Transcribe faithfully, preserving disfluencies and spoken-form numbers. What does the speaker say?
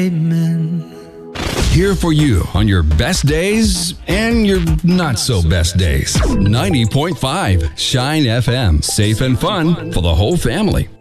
Amen. Here for you on your best days and your not so best days. ninety point five Shine F M. Safe and fun for the whole family.